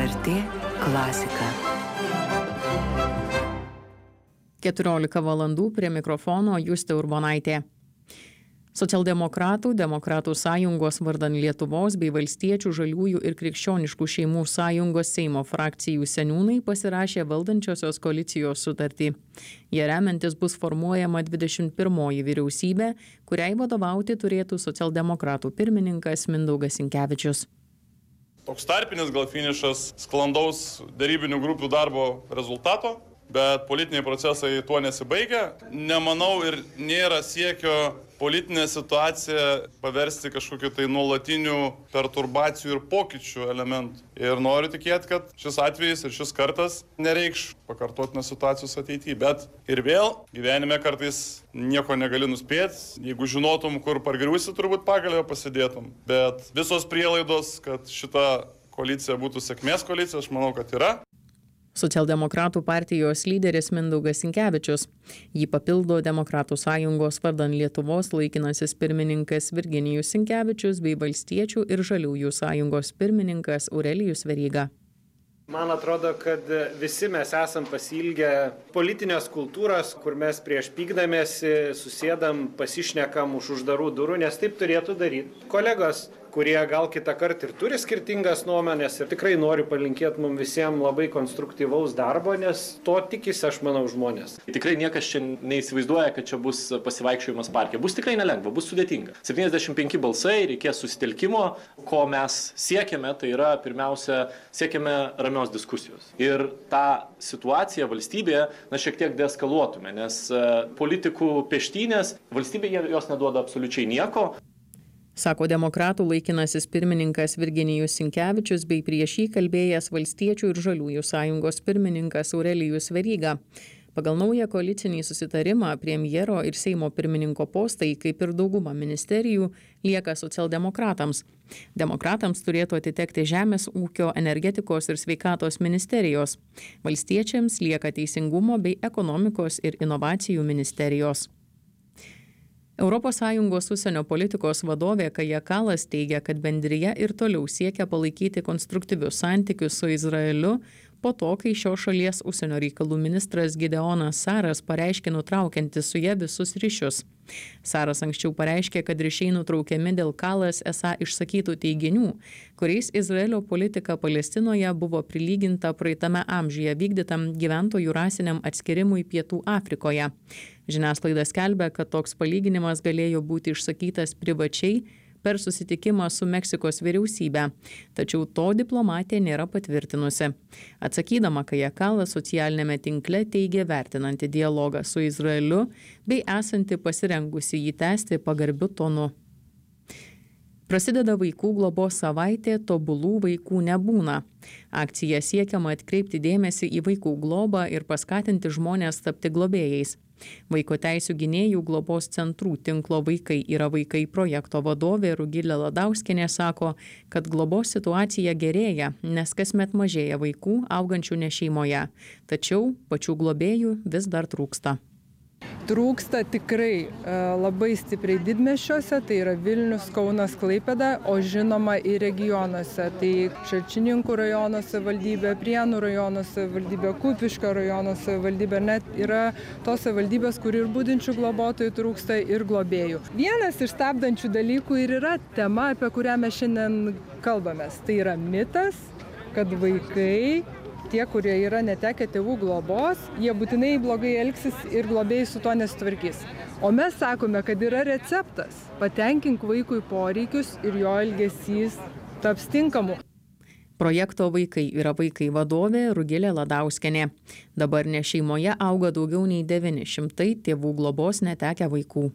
LRT klasika. 14 valandų prie mikrofono Justė Urbonaitė. Socialdemokratų, Demokratų sąjungos vardan Lietuvos bei Valstiečių, Žaliųjų ir Krikščioniškų šeimų sąjungos Seimo frakcijų seniūnai pasirašė valdančiosios koalicijos sutartį. Jie remiantis bus formuojama 21 vyriausybė, kuriai vadovauti turėtų socialdemokratų pirmininkas Mindaugas Sinkevičius. Toks tarpinis gal finišas sklandaus darybinių grupių darbo rezultato, bet politiniai procesai tuo nesibaigia. Nemanau ir nėra siekio politinę situaciją paversti kažkokiu tai nuolatinių perturbacijų ir pokyčių elementų. Ir noriu tikėti, kad šis atvejis ir šis kartas nereikš pakartotinos situacijos ateityje. Bet ir vėl gyvenime kartais nieko negali nuspėti. Jeigu žinotum, kur pargriūsi, turbūt pagalbę pasidėtum. Bet visos prielaidos, kad šita koalicija būtų sėkmės koalicija, aš manau, kad yra. Socialdemokratų partijos lyderis Mindaugas Sinkevičius. Jį papildo Demokratų sąjungos vardan Lietuvos laikinasis pirmininkas Virginijus Sinkevičius bei Valstiečių ir Žaliųjų sąjungos pirmininkas Aurelijus Veryga. Man atrodo, kad visi mes esam pasiilgę politinės kultūros, kur mes prieš pykdamėsi susėdam, pasišnekam už uždarų durų, nes taip turėtų daryti kolegos, kurie gal kitą kartą ir turi skirtingas nuomonės ir tikrai noriu palinkėti mums visiems labai konstruktyvaus darbo, nes to tikisi, aš manau, žmonės. Tikrai niekas čia neįsivaizduoja, kad čia bus pasivaikščiojimas parke. Bus tikrai nelengva, bus sudėtinga. 75 balsai, reikės susitelkimo, ko mes siekiame, tai yra pirmiausia, siekiame ramios diskusijos. Ir tą situaciją valstybėje, šiek tiek deeskaluotume, nes politikų peštynės valstybėje jos neduoda absoliučiai nieko. Sako Demokratų laikinasis pirmininkas Virginijus Sinkevičius bei prieš jį kalbėjęs Valstiečių ir Žaliųjų sąjungos pirmininkas Aurelijus Veryga. Pagal naują koalicinį susitarimą premjero ir Seimo pirmininko postai, kaip ir dauguma ministerijų, lieka socialdemokratams. Demokratams turėtų atitekti Žemės ūkio, energetikos ir sveikatos ministerijos. Valstiečiams lieka Teisingumo bei ekonomikos ir inovacijų ministerijos. ES užsienio politikos vadovė Kaja Kallas teigia, kad bendrija ir toliau siekia palaikyti konstruktyvius santykius su Izraeliu po to, kai šios šalies užsienio reikalų ministras Gideonas Saras pareiškė nutraukiantis su ja visus ryšius. Saras anksčiau pareiškė, kad ryšiai nutraukiami dėl Kallas esą išsakytų teiginių, kuriais Izraelio politika Palestinoje buvo prilyginta praeitame amžiuje vykdytam gyventojų rasiniam atskirimui Pietų Afrikoje. Žiniasklaida skelbia, kad toks palyginimas galėjo būti išsakytas privačiai per susitikimą su Meksikos vyriausybe, tačiau to diplomatė nėra patvirtinusi. Atsakydama, Kaja Kallas socialinėme tinkle teigė vertinanti dialogą su Izraeliu bei esanti pasirengusi jį tęsti pagarbiu tonu. Prasideda vaikų globos savaitė, tobulų vaikų nebūna. Akcija siekiama atkreipti dėmesį į vaikų globą ir paskatinti žmones tapti globėjais. Vaiko teisių gynėjų globos centrų tinklo Vaikai yra vaikai projekto vadovė Rugilė Ladauskienė sako, kad globos situacija gerėja, nes kasmet mažėja vaikų augančių ne šeimoje. Tačiau pačių globėjų vis dar trūksta. Trūksta tikrai labai stipriai didmiesčiuose, tai yra Vilnius, Kaunas, Klaipėda, o žinoma ir regionuose. Tai Šalčininkų rajono savivaldybė, Prienų rajono savivaldybė, Kupiškio rajono savivaldybė, net yra tos savivaldybės, kur ir budinčių globotojų trūksta ir globėjų. Vienas iš stabdančių dalykų ir yra tema, apie kurią mes šiandien kalbamės. Tai yra mitas, kad vaikai, tie, kurie yra netekę tėvų globos, jie būtinai blogai elgsis ir globėjai su to nesutvarkys. O mes sakome, kad yra receptas. Patenkink vaikui poreikius ir jo elgesys taps tinkamu. Projekto Vaikai yra vaikai vadovė Rugilė Ladauskienė. Dabar ne šeimoje auga daugiau nei 900 tėvų globos netekę vaikų.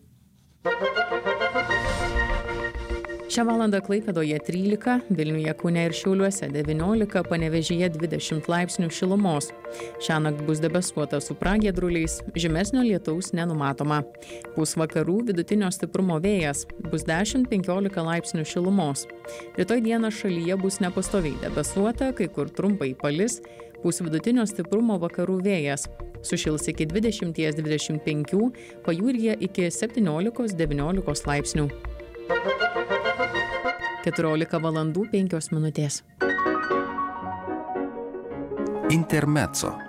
Šią valandą Klaipėdoje 13, Vilniuje, Kaune ir Šiauliuose 19, Panevėžyje 20 laipsnių šilumos. Šiąnakt bus debesuota su pragiedruliais, žymesnio lietaus nenumatoma. Pūs vakarų vidutinio stiprumo vėjas, bus 10-15 laipsnių šilumos. Rytoj dieną šalyje bus nepastoviai debesuota, kai kur trumpai palis, pūs vidutinio stiprumo vakarų vėjas. Sušils iki 20-25, pajūryje iki 17-19 laipsnių. 14 valandų 5 minutės. Intermezzo.